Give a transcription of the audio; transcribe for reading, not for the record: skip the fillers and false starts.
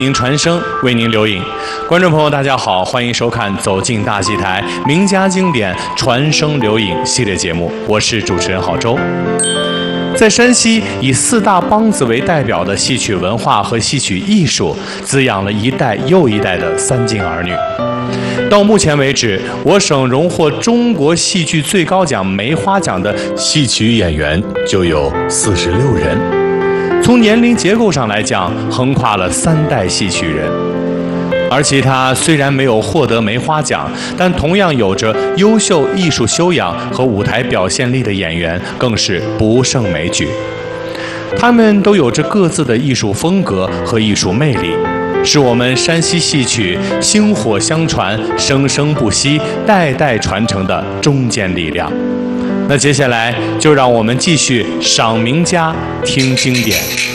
您传声为您留影，观众朋友大家好，欢迎收看《走进大戏台》名家经典传声留影系列节目，我是主持人郝周。在山西，以四大梆子为代表的戏曲文化和戏曲艺术，滋养了一代又一代的三晋儿女。到目前为止，我省荣获中国戏剧最高奖梅花奖的戏曲演员就有46人。从年龄结构上来讲，横跨了3代戏曲人。而其他虽然没有获得梅花奖，但同样有着优秀艺术修养和舞台表现力的演员更是不胜枚举。他们都有着各自的艺术风格和艺术魅力，是我们山西戏曲薪火相传、生生不息、代代传承的中坚力量。那接下来就让我们继续赏名家、听经典。